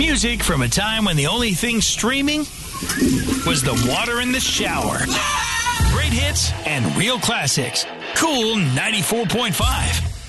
Music from a time when the only thing streaming was the water in the shower. Great hits and real classics. Cool 94.5.